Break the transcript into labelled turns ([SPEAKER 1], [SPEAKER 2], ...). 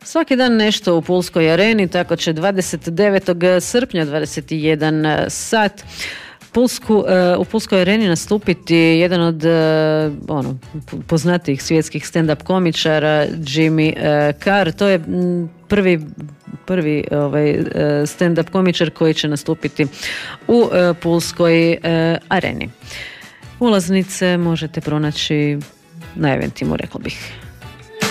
[SPEAKER 1] Svaki dan nešto u Pulskoj areni, tako će 29. srpnja 21 sat u Pulskoj areni nastupiti jedan od poznatijih svjetskih stand-up komičara, Jimmy Carr. To je prvi stand-up komičar koji će nastupiti u Pulskoj areni. Ulaznice možete pronaći na Eventimu, rekla bih.